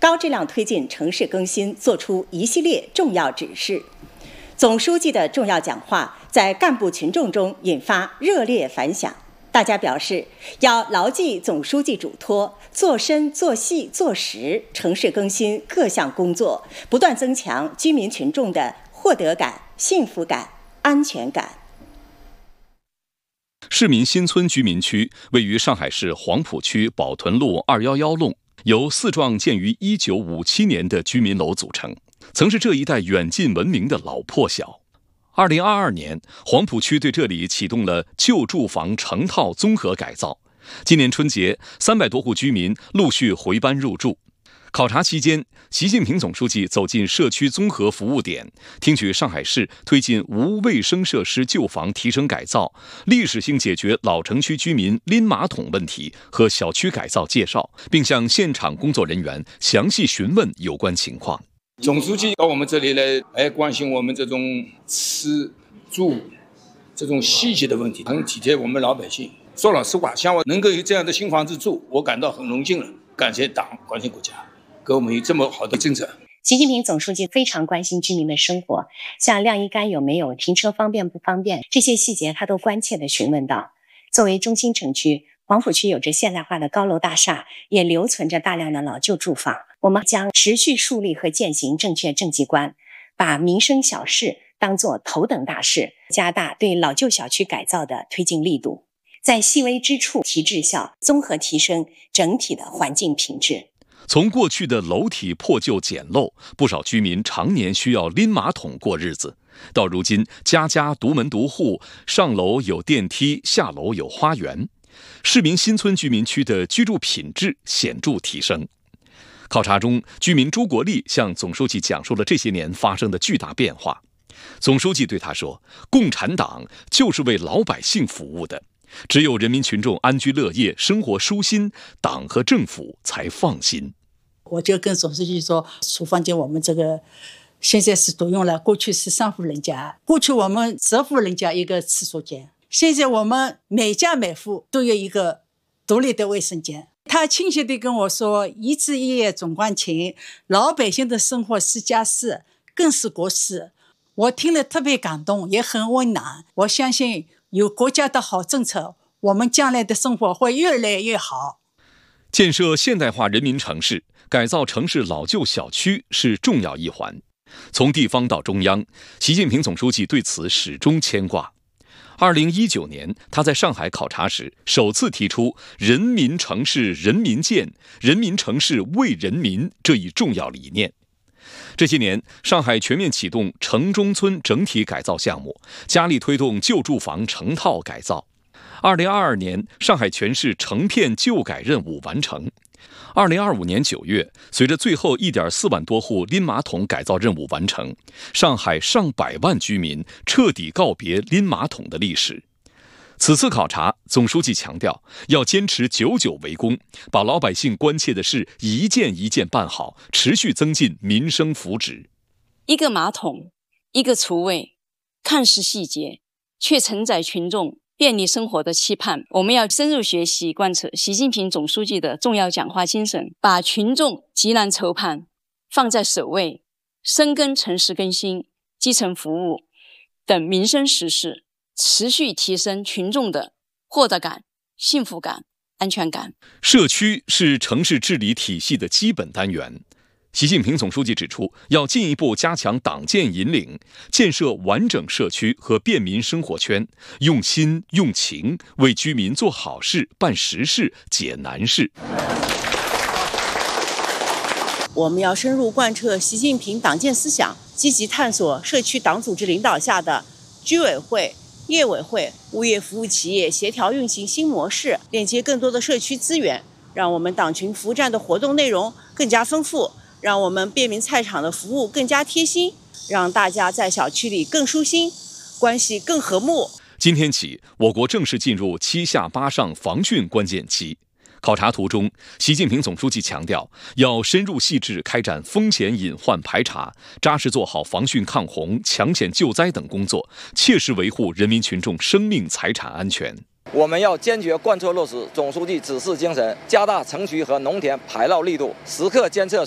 高质量推进城市更新作出一系列重要指示。总书记的重要讲话在干部群众中引发热烈反响。大家表示，要牢记总书记嘱托，做深、做细、做实城市更新各项工作，不断增强居民群众的获得感、幸福感、安全感。 市民新村居民区位于上海市黄浦区宝屯路211弄，由4幢建于1957年的居民楼组成，曾是这一带远近闻名的老破小。2022年，黄浦区对这里启动了旧住房成套综合改造。今年春节，300多户居民陆续回班入住。考察期间，习近平总书记走进社区综合服务点，听取上海市推进无卫生设施旧房提升改造、历史性解决老城区居民拎马桶问题和小区改造介绍，并向现场工作人员详细询问有关情况。 总书记到我们这里来，关心我们这种吃住这种细节的问题，很体贴我们老百姓。说老实话，像我能够有这样的新房子住，我感到很荣幸了。感谢党，感谢国家，给我们有这么好的政策。 习近平总书记非常关心居民的生活，像晾衣杆有没有、停车方便不方便，这些细节他都关切地询问到。作为中心城区，黄浦区有着现代化的高楼大厦，也留存着大量的老旧住房。我们将持续树立和践行正确政绩观，把民生小事当作头等大事，加大对老旧小区改造的推进力度，在细微之处提质效，综合提升整体的环境品质。 从过去的楼体破旧简陋，不少居民常年需要拎马桶过日子，到如今家家独门独户，上楼有电梯，下楼有花园，市民新村居民区的居住品质显著提升。考察中，居民朱国立向总书记讲述了这些年发生的巨大变化。总书记对他说，共产党就是为老百姓服务的，只有人民群众安居乐业，生活舒心，党和政府才放心。 我就跟总书记说，厨房间我们这个现在是独用了，过去是3户人家，过去我们10户人家一个厕所间，现在我们每家每户都有一个独立的卫生间。他清晰地跟我说，一枝一叶总关情，老百姓的生活是家事，更是国事。我听了特别感动，也很温暖。我相信有国家的好政策，我们将来的生活会越来越好。 建设现代化人民城市，改造城市老旧小区是重要一环。从地方到中央，习近平总书记对此始终牵挂。2019年，他在上海考察时，首次提出“人民城市人民建，人民城市为人民”这一重要理念。这些年，上海全面启动城中村整体改造项目，加力推动旧住房成套改造。2022年，上海全市成片旧改任务完成。2025年9月，随着最后1.4万多户拎马桶改造任务完成，上海上百万居民彻底告别拎马桶的历史。此次考察，总书记强调，要坚持久久为功，把老百姓关切的事一件一件办好，持续增进民生福祉。 一个马桶，一个厨卫，看似细节，却承载群众便利生活的期盼。我们要深入学习贯彻习近平总书记的重要讲话精神，把群众急难愁盼放在首位，深耕城市更新、基层服务等民生实事，持续提升群众的获得感、幸福感、安全感。 社区是城市治理体系的基本单元。习近平总书记指出，要进一步加强党建引领，建设完整社区和便民生活圈，用心用情为居民做好事、办实事、解难事。 我们要深入贯彻习近平党建思想，积极探索社区党组织领导下的居委会、业委会、物业服务企业协调运行新模式，链接更多的社区资源，让我们党群服务站的活动内容更加丰富，让我们便民菜场的服务更加贴心，让大家在小区里更舒心，关系更和睦。 今天起，我国正式进入7下8上防汛关键期。考察途中，习近平总书记强调，要深入细致开展风险隐患排查，扎实做好防汛抗洪、抢险救灾等工作，切实维护人民群众生命财产安全。 我们要坚决贯彻落实总书记指示精神，加大城区和农田排涝力度，时刻监测